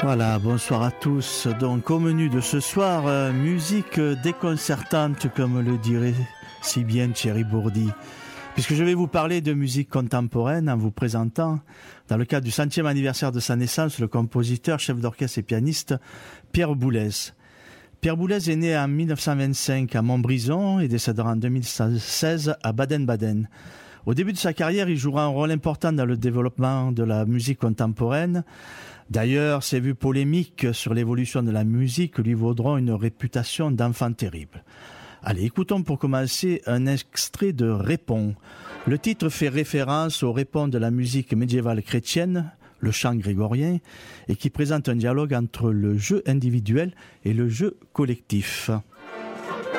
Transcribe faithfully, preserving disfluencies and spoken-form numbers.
Voilà, bonsoir à tous. Donc au menu de ce soir, euh, musique déconcertante comme le dirait si bien Thierry Bourdi. Puisque je vais vous parler de musique contemporaine en vous présentant, dans le cadre du centième anniversaire de sa naissance, le compositeur, chef d'orchestre et pianiste Pierre Boulez. Pierre Boulez est né en mille neuf cent vingt-cinq à Montbrison et décédera en deux mille seize à Baden-Baden. Au début de sa carrière, il jouera un rôle important dans le développement de la musique contemporaine. D'ailleurs, ses vues polémiques sur l'évolution de la musique lui vaudront une réputation d'enfant terrible. Allez, écoutons pour commencer un extrait de Répons. Le titre fait référence au répons de la musique médiévale chrétienne, le chant grégorien, et qui présente un dialogue entre le jeu individuel et le jeu collectif.